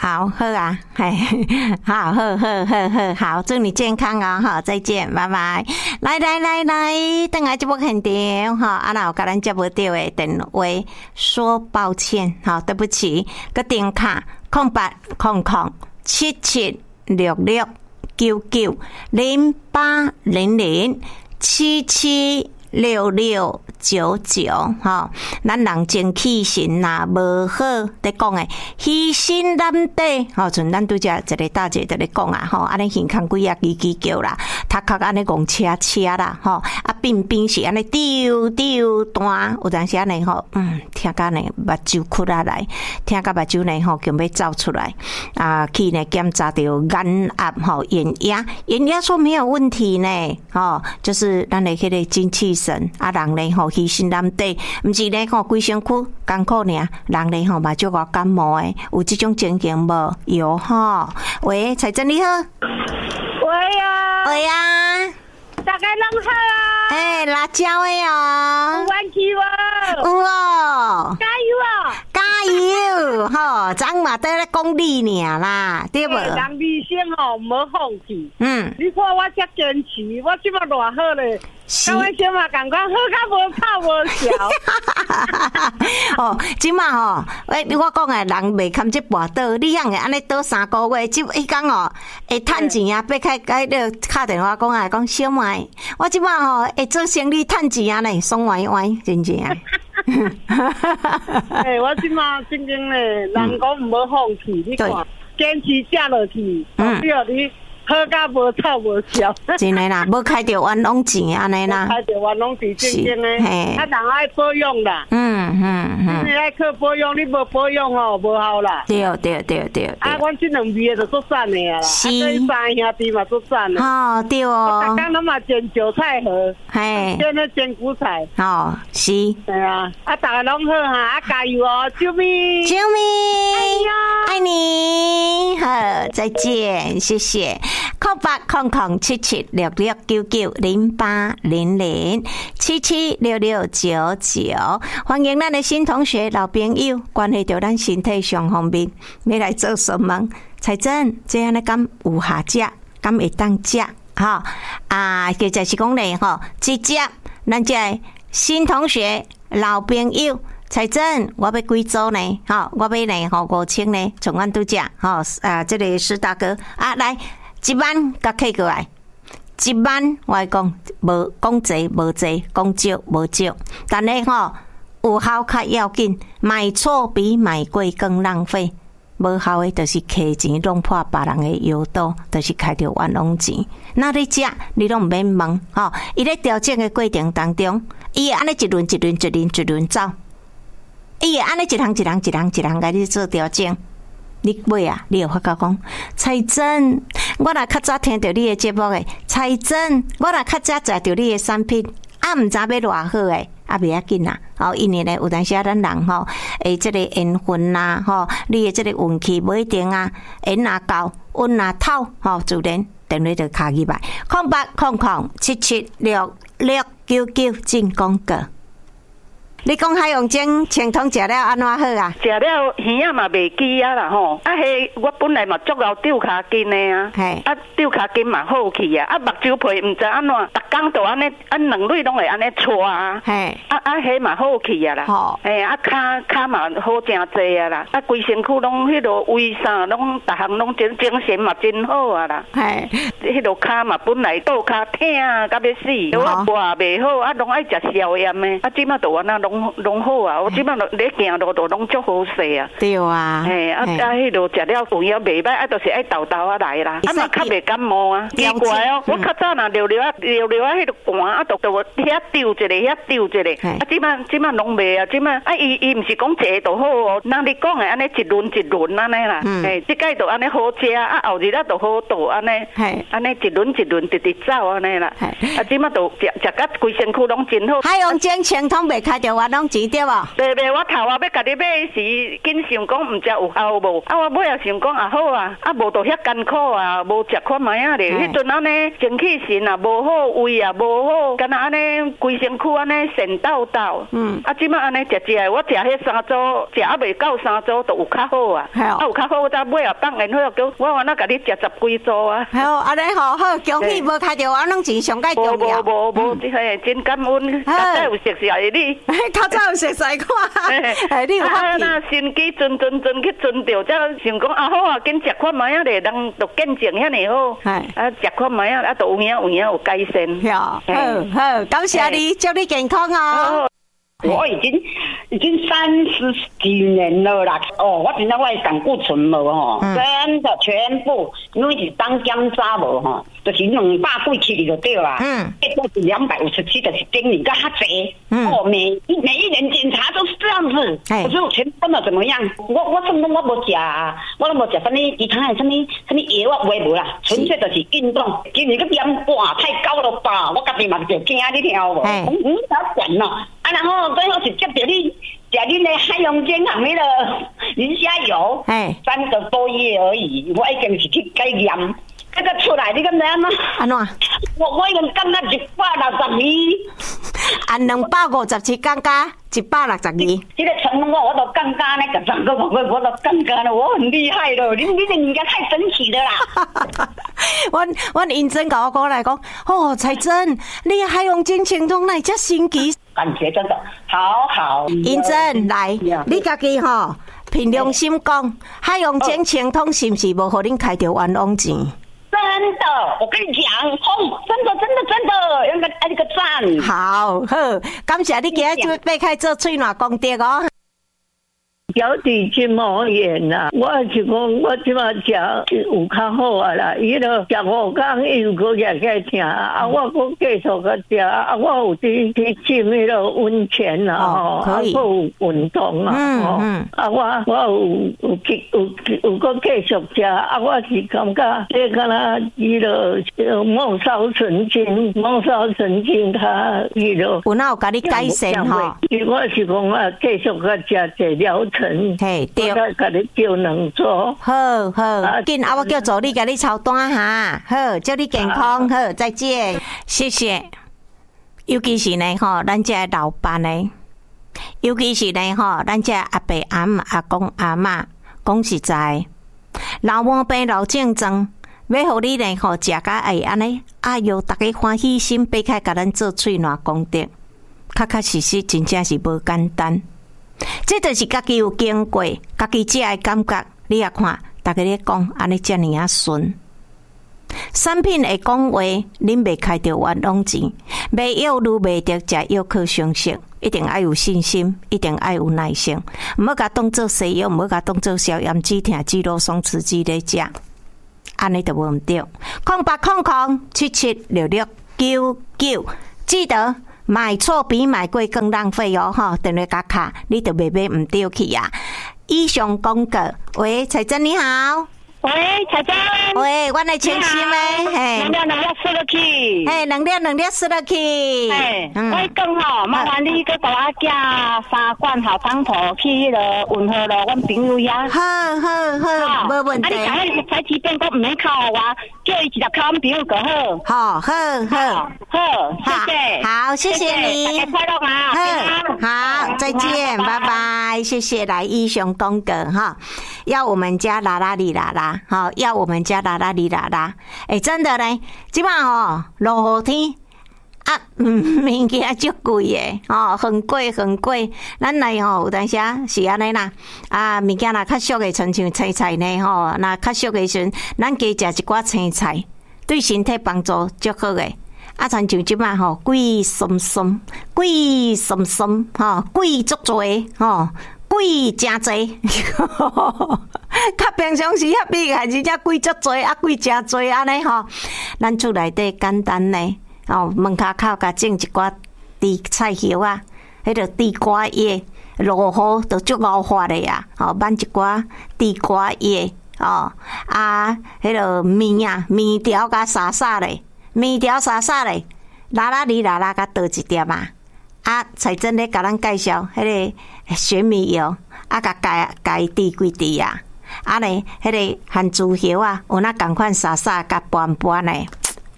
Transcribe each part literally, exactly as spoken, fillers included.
好，好啊，嘿，好，好，好，好，好，好，祝你健康哦，好，再见，拜拜。来来来来，等下节目现场哈，啊，那有甲咱接不到的电话说抱歉，好，对不起，个电卡空八空空七七六六九九零八零零七七六六九九哈，咱人精气神呐无好，在讲诶，虚心难得，吼，像咱拄则一个大姐在咧讲啊，吼，安尼健康几啊叽叽叫啦，头壳安尼戆车车啦，吼，啊边边是安尼丢丢单，有阵时安尼吼，嗯，听甲呢目睭哭啊来，听甲目睭呢吼，叫要走出来，啊，去呢检查到眼压吼，眼压，眼压说没有问题呢，吼，就是咱的迄个精气神，啊人呢吼。虚心难得，毋是咧吼规身躯艰苦尔，人咧吼嘛足够感冒诶，有即种情形无？有吼。喂，彩珍你好。 喂啊。 喂啊。 大家拢好啊。 诶、欸，辣椒诶哦。 有元气无？ 有哦。 加油啊！ 加油！吼，咱嘛在咧讲你尔啦，对无？ 人人生吼，唔好放弃。 嗯。 你看我遮坚持，我即摆偌好咧。甲我先嘛感觉好甲无吵无笑。 哦，即马吼，喂，我讲诶，人袂堪即跋倒，你样诶安尼倒三个月，即迄工哦，会趁钱啊，爬开开咧敲电话讲啊，讲小妹，我即马吼会做生意趁钱啊咧，爽歪歪，真正。 诶，我即马真正咧，人讲唔好放弃，你看，坚持食落去，代表你。好甲无吵无笑， 真诶啦，无开着冤枉钱安尼啦， 开着冤枉钱正经诶，啊人爱保养啦， 嗯嗯嗯， 你爱靠保养，你无保养吼无效啦， 对对对对， 啊，阮这两味就做赞诶啦， 是， 三兄弟嘛做赞诶， 哦对哦， 我逐工拢嘛煎韭菜盒， 嘿， 煎咧煎菇菜， 哦是， 系啊，啊大家拢好哈，啊加油哦，啾咪， 啾咪， 哎呀， 爱你，好，再见，谢谢。空八空空七七六六九九零八零零七七六六九九，欢迎咱的新同学、老朋友，关系到咱身体上方面，要来做什么？彩珍，这样的敢有下食，敢会当食？哈啊，或者是讲咧吼，直接咱这新同学、老朋友。彩珍，我要几组呢？吼，我要呢吼五千呢，从阮拄食吼啊，这个施大哥啊，来。一万甲客过来，一万我讲无讲济无济，讲少无少，但是吼有效较要紧，买错比买贵更浪费。无效的就是摕钱弄破别人的腰刀，就是开着冤枉钱。那你食，你拢唔免问吼。伊咧调整的过程当中，伊会安尼一轮一轮一轮一轮走，伊会安尼一项一项一项一项甲你做调整。你买啊，你有发觉讲，彩珍，我若较早听到你的节目诶，彩珍，我若较早食到你的产品，啊，毋知要偌好诶，啊，袂要紧啦。吼，因为咧有阵时啊，咱人吼，诶，即个缘分呐，吼，你的即个运气不一定啊，缘若够，运若透，吼，自然电话就卡起来，空八空空七七六六九九进广告。你讲海洋煎清汤食了安怎好啊？ 食了耳仔嘛袂记啊啦吼，啊迄我本来嘛足够丢骹筋的啊，啊丢骹筋嘛好去啊，啊目睭皮毋知安怎，逐工都安尼，啊两蕊拢会安尼搓啊，啊啊迄嘛好去啊啦，嘿啊骹骹嘛好真济啊啦，啊规身躯拢迄落胃啥拢逐项拢真精神嘛真好啊啦，嘿，迄落骹嘛本来倒骹疼甲要死，我活袂好，啊拢爱食消炎的，啊即马都安那拢。拢好啊！我即摆咧行路都拢足好势啊！ 对啊， 嘿啊啊！迄落食了有影袂歹，啊，就是爱豆豆啊来啦，啊嘛较袂感冒啊。奇怪哦，我较早若溜溜啊溜溜啊，迄落寒啊，都都遐丢一个，遐丢一个。啊，即摆即摆拢袂啊，即摆啊，伊伊毋是讲坐就好哦，人你讲的安尼一轮一轮安尼啦。嘿，即摆就安尼好食啊，后日啊就好倒安尼。嘿，安尼一轮一轮直直走安尼啦。啊，即摆就食食甲规身躯拢真好。 海洋煎清汤袂开着完拢钱对无？ 对对，我头啊要甲你买时，紧想讲毋知有效无？啊，我尾啊想讲啊好啊，啊无到遐艰苦啊，无食看卖啊咧。迄阵安尼精气神啊无好，胃啊无好，敢若安尼规身躯安尼神叨叨。嗯。啊，即摆安尼食食，我食迄三组，食啊未到三组，都有较好啊。啊，有较好，我再尾啊放然后叫我安那甲你食十几组啊。 好，安尼好好，恭喜无开着完拢钱上介重要。 无无无，即个真感恩，较早有熟悉你。 较早有熟悉看，哎，你有法啊，那心机存存存去存着，才想讲啊好啊，紧食看卖啊咧，人都见证遐尼好。啊，食看卖啊，啊，都有影有影有改善。 好，好，好，感谢你，祝你健康哦。 我已经已经三十几年了啦，哦，我真正我的胆固醇无吼，真的全部因为是当检查无吼，就是两百几起就对啦，嗯，最多是两百五十七，就是顶你个较济，嗯，哦，每每一年检查都是这样子，可是我全部都怎么样？我我算讲我无食，我都无食什么其他的什么什么药啊，袂无啦，纯粹就是运动，今年个点哇太高了吧，我家己嘛就惊你听无，嗯，嗯，咋管咯？啊，然后最后是接着你食恁的海洋健康那个磷虾油，哎，三个多月而已，我已经是去改验，这个出来你敢知影吗？ 安怎？ 我我已经降到一百六十二， 按两百五十七降加一百六十二。 这个成功我我都降加那个整个我我都降加了，我很厉害了，你你人家太神奇了啦！ 我我英珍甲我讲来讲，哦，彩珍，你海洋精情中来遮神奇。 感觉真的好好。 英珍来，你家己吼凭良心讲，海洋精情通是不是无互恁开着冤枉钱？ 真的，我跟你讲，哦，真的真的真的，应该按一个赞。 好好，感谢你今日就要开做喙暖功德哦。 脚底筋膜炎啦，我是讲我即马食有较好啊啦，伊落食五天伊又搁日日疼啊，我搁继续搁食啊，我有去去浸迄个温泉啦吼，啊，搁有运动啊，吼，啊我我有有去有有搁继续食啊，我是感觉这敢若伊落末梢神经，末梢神经它伊落有哪有甲你改善吼？ 我是讲啊，继续搁食这疗程。 嘿，对， 我甲你叫两组， 好好，紧啊！我叫助理甲你抄单哈，好，祝你健康，好，再见，谢谢。尤其是呢，吼，咱这老伴呢，尤其是呢，吼，咱这阿伯阿嬷、阿公阿嬷，讲实在，老毛病老症状，要互你呢，吼，食甲会安尼，哎哟，大家欢喜心，擘开甲咱做喙暖功德，确确实实真正是无简单。这就是家己有经过，家己这的感觉。你也看，大家咧讲安尼遮尔啊顺。产品会讲话，恁袂开着冤枉钱，卖药愈卖着食药靠常识，一定要有信心，一定要有耐心，唔好甲当做西药，唔好甲当做消炎止痛、止落松弛剂咧食，安尼就无毋对。空八空空七七六六九九，记得。买错比买贵更浪费哦！哈，电话卡卡，你就袂买唔对去呀。以上广告，喂，彩珍你好。 喂，彩珍。 喂，我来清新诶， 嘿。能量能量输落去。 嘿，能量能量输落去。 嘿，我讲吼，麻烦你给我寄三罐好汤头去迄个运河咯，阮朋友遐。 好好好，无问题。 啊，你讲彩旗变讲唔免靠我，叫伊直接靠阮朋友就好。 好，好，好， 好，谢谢。 好，谢谢你。 大家快乐啊！ 好，再见，拜拜，谢谢来以上公告哈，要我们家啦啦哩啦啦。好，要我们家啦啦哩啦啦，哎、欸，真的嘞，即摆吼落雨天啊，嗯，物件足贵诶，哦，很贵很贵。咱来吼有当时是安尼啦，啊，物件若较俗诶，亲像青菜呢吼，若较俗诶时，咱加食一寡青菜，对身体帮助足好诶。啊，亲像即摆吼，贵松松，贵松松，吼，贵足多吼。贵真济，较平常时遐比还是遮贵足多，啊贵真多安尼吼。咱厝内底简单呢，哦门骹口甲种一寡地菜叶啊，迄个地瓜叶，落雨就足敖发的呀。哦，挽一寡地瓜叶，哦啊，迄个面啊，面条甲沙沙咧，面条沙沙咧，拉拉哩拉拉甲倒一点啊。 啊，彩珍咧甲咱介绍迄个玄米油，啊，甲家家滴几滴啊，啊咧，迄个番薯叶啊，有那共款撒撒甲拌拌咧，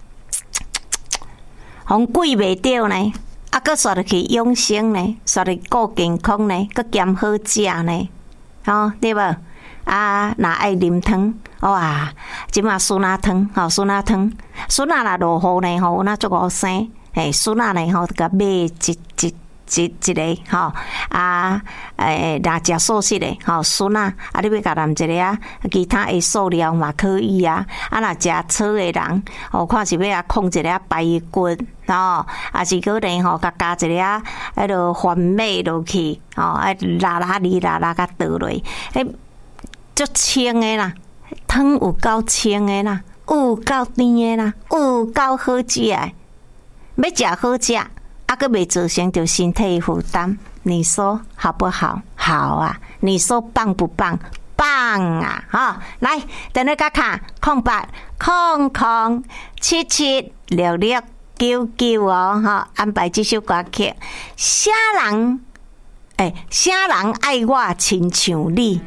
红贵袂着呢，啊，搁刷落去养生呢，刷落去顾健康呢，搁兼好食呢，吼对无？啊，若爱啉汤，哇，即马酸辣汤，吼酸辣汤，酸辣若落雨呢，吼，有那足好生。诶，笋仔呢吼，甲买一一一一个吼啊，诶，若食素食的吼笋仔，啊，你要甲淋一个啊，其他的素料嘛可以啊。啊，若食草的人，哦，看是要啊控一个排骨吼，啊是可能吼，甲加一个啊，迄落番麦落去，吼，啊拉拉哩拉拉甲倒落，迄足清的啦，汤有够清的啦，有够甜的啦，有够好食的。要食好食，啊，个袂造成着身体负担，你说好不好？好啊！你说棒不棒？棒啊！哈，来，等你甲卡空八空空七七六六九九哦，哈，安排这首歌曲，啥人？诶、欸，啥人爱我亲像你？